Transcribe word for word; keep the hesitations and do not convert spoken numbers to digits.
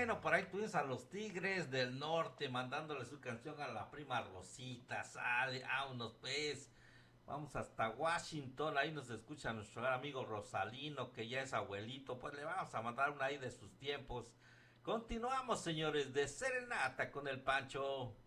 Bueno, por ahí tuvimos a los Tigres del Norte mandándole su canción a la prima Rosita. Sale, vámonos pues. Vamos hasta Washington, ahí nos escucha nuestro gran amigo Rosalino, que ya es abuelito. Pues le vamos a mandar una ahí de sus tiempos. Continuamos, señores, de Serenata con el Pancho.